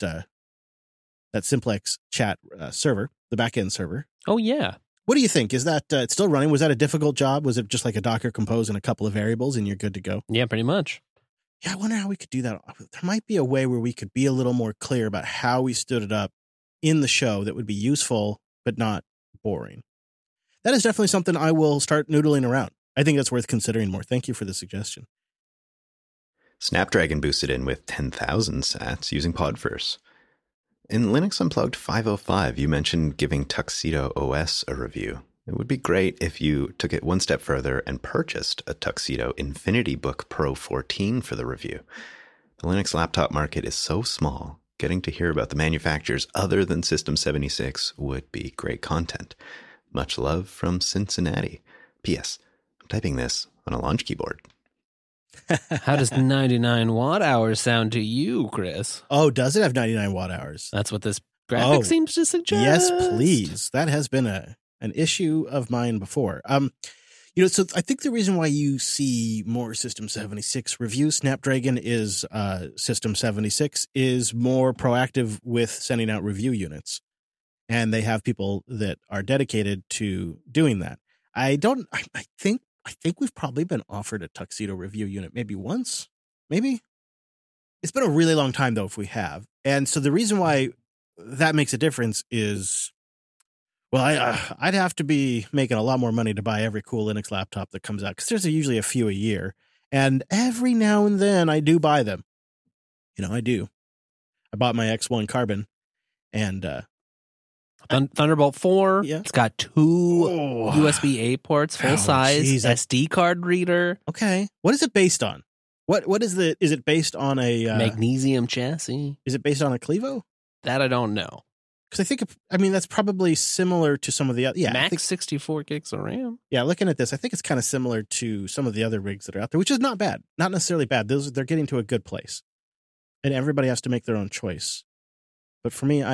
Simplex chat server, the backend server. Oh, yeah. What do you think? Is that it's still running? Was that a difficult job? Was it just like a Docker compose and a couple of variables and you're good to go? Yeah, pretty much. Yeah, I wonder how we could do that. There might be a way where we could be a little more clear about how we stood it up in the show that would be useful, but not boring. That is definitely something I will start noodling around. I think that's worth considering more. Thank you for the suggestion. Snapdragon boosted in with 10,000 sats using Podverse. In Linux Unplugged 505, you mentioned giving Tuxedo OS a review. It would be great if you took it one step further and purchased a Tuxedo Infinity Book Pro 14 for the review. The Linux laptop market is so small, getting to hear about the manufacturers other than System 76 would be great content. Much love from Cincinnati. P.S. I'm typing this on a launch keyboard. How does 99 watt hours sound to you, Chris? Oh, does it have 99 watt hours? That's what this graphic seems to suggest. Yes, please. That has been an issue of mine before. So I think the reason why you see more System 76 reviews, Snapdragon is System 76 is more proactive with sending out review units, and they have people that are dedicated to doing that. I think we've probably been offered a Tuxedo review unit maybe once, maybe. It's been a really long time though if we have, and so the reason why that makes a difference is, well, I'd have to be making a lot more money to buy every cool Linux laptop that comes out because there's usually a few a year. And every now and then I do buy them. I do. I bought my X1 Carbon and Thunderbolt 4. Yeah. It's got two USB-A ports, full size, SD card reader. Okay. What is it based on? What is it based on a magnesium chassis? Is it based on a Clevo? That I don't know. Because I think that's probably similar to some of the other. Yeah, Max 64 gigs of RAM. Yeah, looking at this, I think it's kind of similar to some of the other rigs that are out there, which is not bad. Not necessarily bad. They're getting to a good place. And everybody has to make their own choice. But for me,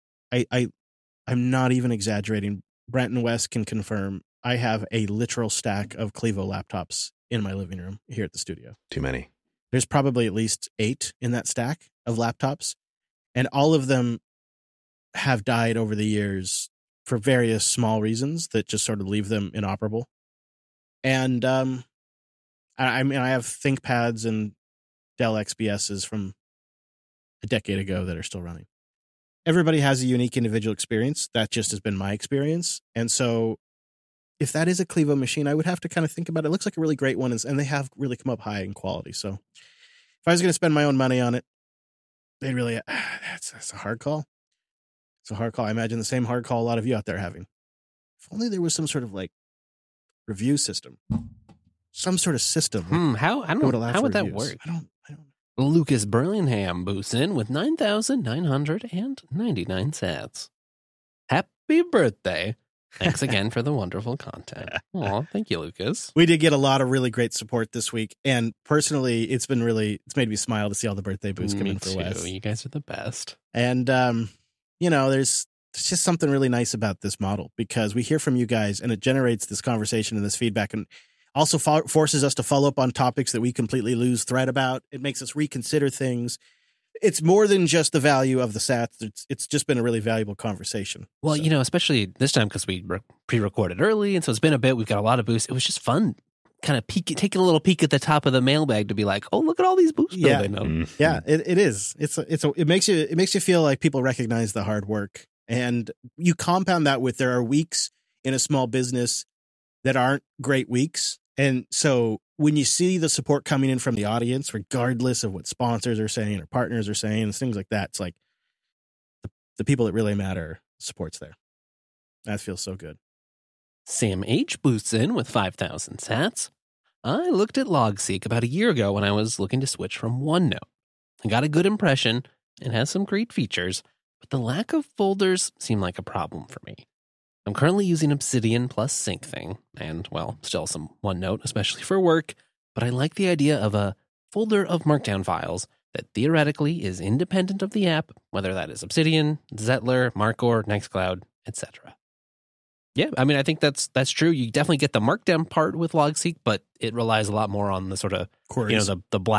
I'm not even exaggerating. Brent and Wes can confirm I have a literal stack of Clevo laptops in my living room here at the studio. Too many. There's probably at least 8 in that stack of laptops. And all of them have died over the years for various small reasons that just sort of leave them inoperable. And I have ThinkPads and Dell XPSs from a decade ago that are still running. Everybody has a unique individual experience. That just has been my experience. And so if that is a Clevo machine, I would have to kind of think about it. It looks like a really great one, and they have really come up high in quality. So if I was going to spend my own money on it, they'd really, that's a hard call. It's a hard call. I imagine the same hard call a lot of you out there are having. If only there was some sort of review system, some sort of system. How would that work? I don't. Lucas Burlingham boosts in with 9,999 sats. Happy birthday. Thanks again for the wonderful content. Aw, thank you, Lucas. We did get a lot of really great support this week. And personally, it's made me smile to see all the birthday boosts come in for Wes. You guys are the best. And, there's just something really nice about this model because we hear from you guys and it generates this conversation and this feedback and also forces us to follow up on topics that we completely lose thread about. It makes us reconsider things. it's more than just the value of the sats. It's just been a really valuable conversation. Well, So, especially this time because we pre-recorded early, and so it's been a bit. We've got a lot of boosts. It was just fun, kind of taking a little peek at the top of the mailbag to be like, "Oh, look at all these boosts Yeah. building up." yeah, it is. It makes you feel like people recognize the hard work, and you compound that with there are weeks in a small business that aren't great weeks, and so when you see the support coming in from the audience, regardless of what sponsors are saying or partners are saying, and things like that, it's like the people that really matter, support's there. That feels so good. Sam H boosts in with 5,000 sats. I looked at LogSeek about a year ago when I was looking to switch from OneNote. I got a good impression and has some great features, but the lack of folders seemed like a problem for me. I'm currently using Obsidian plus SyncThing, and, well, still some OneNote, especially for work, but I like the idea of a folder of Markdown files that theoretically is independent of the app, whether that is Obsidian, Zettlr, Markor, Nextcloud, etc. Yeah, I mean, I think that's true. You definitely get the Markdown part with LogSeek, but it relies a lot more on the sort of, Queries.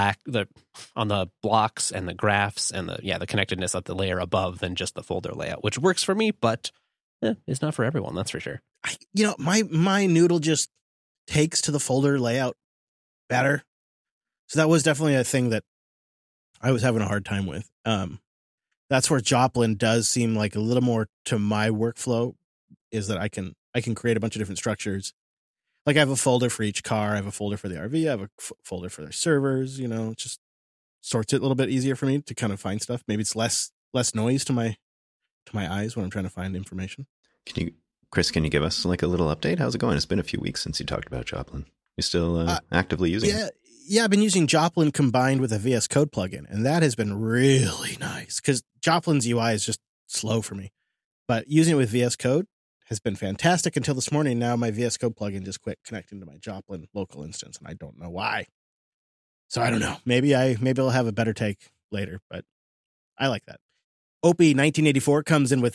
on the blocks and the graphs and the connectedness at the layer above than just the folder layout, which works for me, but it's not for everyone, that's for sure. My Noodle just takes to the folder layout better. So that was definitely a thing that I was having a hard time with. That's where Joplin does seem like a little more to my workflow, is that I can create a bunch of different structures. Like I have a folder for each car, I have a folder for the RV, I have a folder for their servers, it just sorts it a little bit easier for me to kind of find stuff. Maybe it's less noise to my eyes when I'm trying to find information. Chris, can you give us like a little update? How's it going? It's been a few weeks since you talked about Joplin. You still actively using it? Yeah, I've been using Joplin combined with a VS Code plugin, and that has been really nice because Joplin's UI is just slow for me. But using it with VS Code has been fantastic until this morning. Now my VS Code plugin just quit connecting to my Joplin local instance, and I don't know why. So I don't know. Maybe I'll have a better take later, but I like that. Opie 1984 comes in with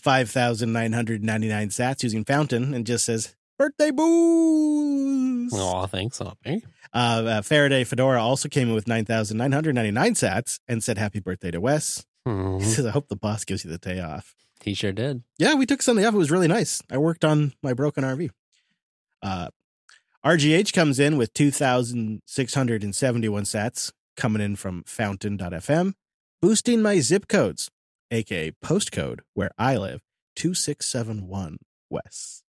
5,999 sats using Fountain and just says, "Birthday booze." Oh, thanks, Opie. Faraday Fedora also came in with 9,999 sats and said, "Happy birthday to Wes." Mhm. He says, "I hope the boss gives you the day off." He sure did. Yeah, we took Sunday off. It was really nice. I worked on my broken RV. RGH comes in with 2,671 sats coming in from fountain.fm, boosting my zip codes, aka postcode where I live, 2671 West.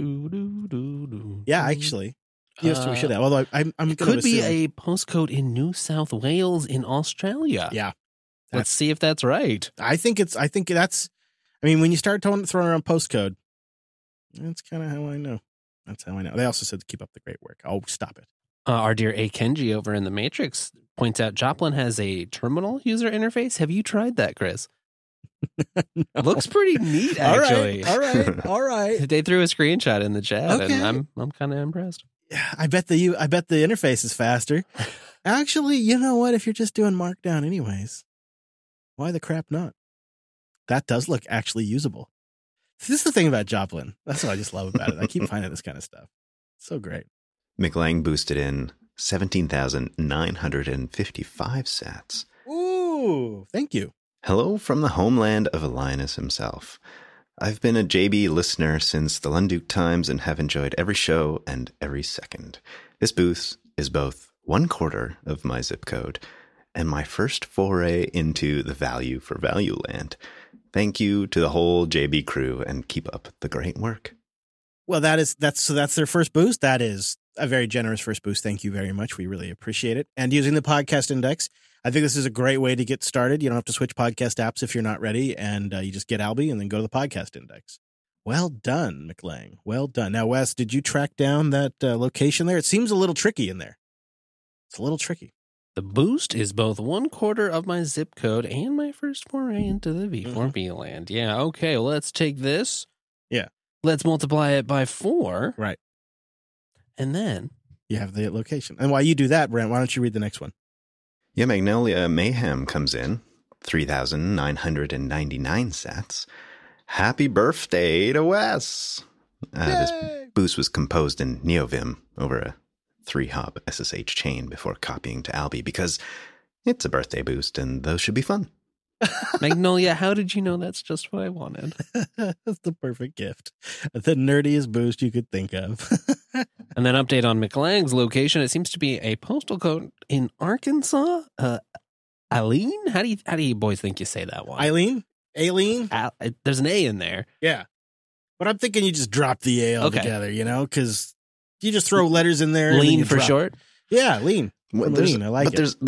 Yeah, actually. Yes, we should have. Although I'm it going to could be a postcode in New South Wales in Australia. Yeah. Let's see if that's right. I think that's, when you start throwing around postcode, that's kind of how I know. That's how I know. They also said to keep up the great work. Oh, stop it. Our dear A. Kenji over in the Matrix points out Joplin has a terminal user interface. Have you tried that, Chris? No. Looks pretty neat, actually. All right. They threw a screenshot in the chat, Okay. and I'm kind of impressed. I bet the interface is faster. Actually, you know what? If you're just doing Markdown anyways, why the crap not? That does look actually usable. This is the thing about Joplin. That's what I just love about it. I keep finding this kind of stuff. So great. McLang boosted in 17,955 sats. Ooh, thank you. Hello from the homeland of Linus himself. I've been a JB listener since the Lunduke times and have enjoyed every show and every second. This boost is both 1/4 of my zip code and my first foray into the value for value land. Thank you to the whole JB crew and keep up the great work. Well, that's their first boost. That is a very generous first boost. Thank you very much. We really appreciate it. And using the podcast index, I think this is a great way to get started. You don't have to switch podcast apps if you're not ready, and you just get Alby and then go to the podcast index. Well done, McLang. Well done. Now, Wes, did you track down that location there? It seems a little tricky in there. It's a little tricky. The boost is both 1/4 of my zip code and my first foray into the V4V land. Yeah, okay, well, let's take this. Yeah. Let's multiply it by 4. Right. And then You have the location. And while you do that, Brent, why don't you read the next one? Yeah, Magnolia Mayhem comes in, 3,999 sats. Happy birthday to Wes! This boost was composed in NeoVim over a 3-hop SSH chain before copying to Alby because it's a birthday boost and those should be fun. Magnolia, how did you know that's just what I wanted? That's the perfect gift. The nerdiest boost you could think of. And then update on McLang's location. It seems to be a postal code in Arkansas. Eileen? How do you boys think you say that one? Aileen? There's an A in there. Yeah. But I'm thinking you just drop the A Okay. altogether, because you just throw letters in there. and then Lean you for drop. short. Yeah, lean. Well, Lean. I like it. There's